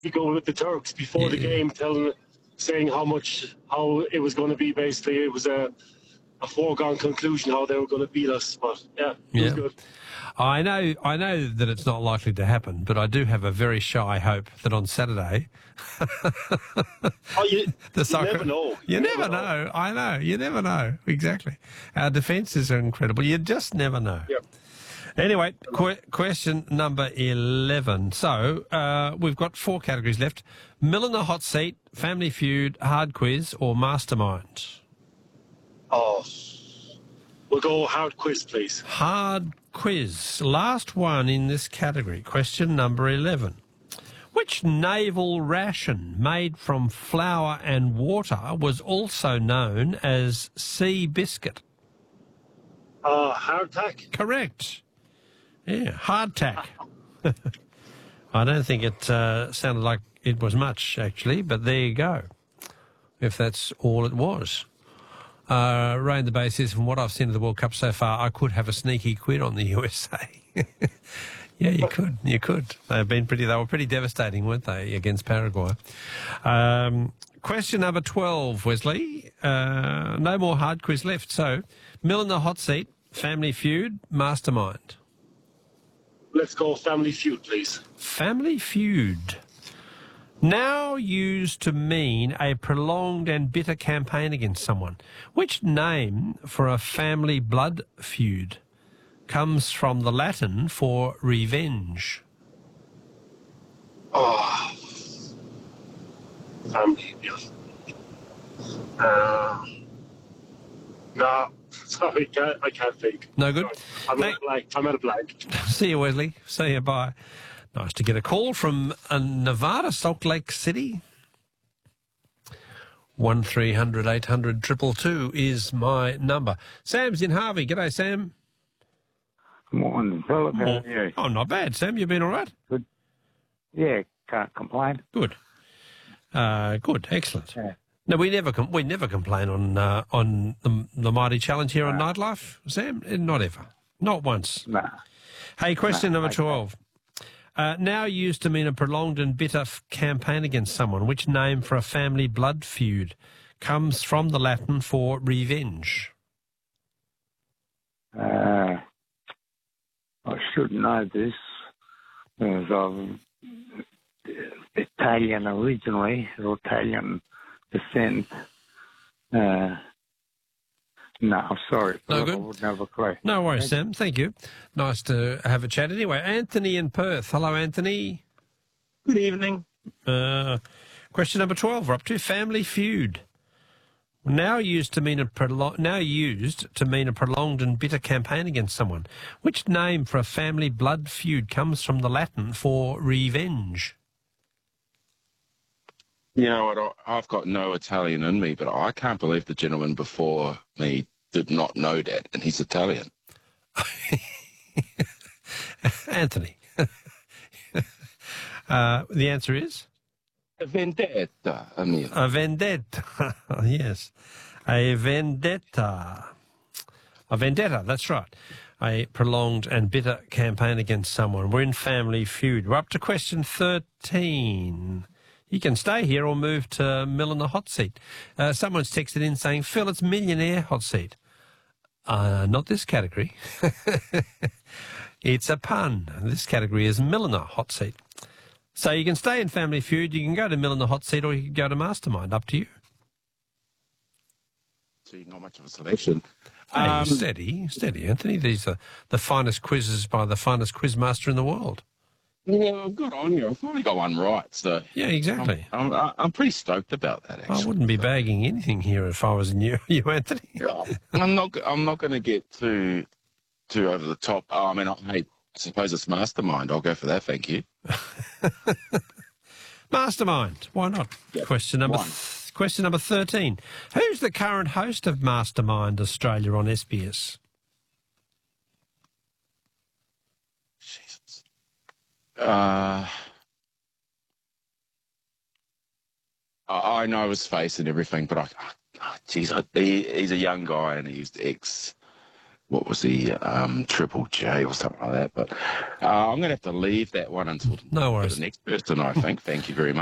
go with the Turks before the game, saying how it was going to be. Basically, it was a foregone conclusion how they were going to beat us. But yeah, it was good. I know that it's not likely to happen, but I do have a very shy hope that on Saturday. You never know. You never know. I know. You never know. Exactly. Our defences are incredible. You just never know. Yep. Anyway, question number 11. So we've got 4 categories left: Mill in the Hot Seat, Family Feud, Hard Quiz, or Mastermind. Oh, we'll go hard quiz, please. Hard quiz. Last one in this category. Question number 11. Which naval ration made from flour and water was also known as sea biscuit? Hardtack. Correct. Yeah, hardtack. I don't think it sounded like it was much, actually, but there you go, if that's all it was. Rain the Bay says, from what I've seen of the World Cup so far, I could have a sneaky quid on the USA. Yeah, you could. You could. They were pretty devastating, weren't they, against Paraguay? Question number 12, Wesley. No more hard quiz left. So, Mill in the Hot Seat, Family Feud, Mastermind. Let's go Family Feud, please. Family Feud. Now used to mean a prolonged and bitter campaign against someone. Which name for a family blood feud comes from the Latin for revenge? Oh, family feud. No, sorry, I can't think. No good? I'm at a blank. See you, Wesley. See you, bye. Nice to get a call from Nevada, Salt Lake City. 1300 800 222 is my number. Sam's in Harvey. G'day, Sam. Good morning, Philip. How are you? Oh, not bad, Sam. You been all right? Good. Yeah, can't complain. Good. Good. Excellent. Yeah. No, we never complain on the Mighty Challenge here on Nightlife, Sam. Not ever. Not once. Nah. Hey, question number 12. Now used to mean a prolonged and bitter campaign against someone. Which name for a family blood feud comes from the Latin for revenge? I should know this because I'm Italian originally, Italian descent. No, I'm sorry. No good. I wouldn't have a clue. No worries, Sam. Thank you. Nice to have a chat anyway. Anthony in Perth. Hello, Anthony. Good evening. Question number 12. We're up to Family Feud. Now used to mean a prolonged and bitter campaign against someone. Which name for a family blood feud comes from the Latin for revenge? You know what? I've got no Italian in me, but I can't believe the gentleman before me did not know that, and he's Italian. Anthony. The answer is? A vendetta, Emil. A vendetta, yes. A vendetta. A vendetta, that's right. A prolonged and bitter campaign against someone. We're in Family Feud. We're up to question 13. You can stay here or move to Mill in the Hot Seat. Someone's texted in saying, Phil, it's Millionaire Hot Seat. Not this category. It's a pun. This category is Milliner Hot Seat. So you can stay in Family Feud, you can go to Milliner Hot Seat, or you can go to Mastermind. Up to you. See, not much of a selection. Hey, steady, Anthony. These are the finest quizzes by the finest quizmaster in the world. Yeah, good on you. I've only got one right, so yeah, exactly. I'm pretty stoked about that. Actually, I wouldn't be bagging anything here if I was in you, Anthony. I'm not going to get too over the top. I suppose it's Mastermind. I'll go for that. Thank you. Mastermind. Why not? Yep. Question number 13. Who's the current host of Mastermind Australia on SBS? Jesus. I know his face and everything, but he's a young guy and he's what was he, Triple J or something like that. But I'm going to have to leave that one until No worries. the next person, I think. Thank you very much.